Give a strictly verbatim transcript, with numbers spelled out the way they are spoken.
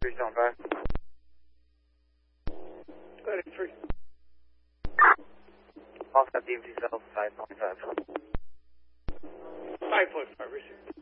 three seven five. Go ahead, three. Offset D M T South five point five. five point five, receive.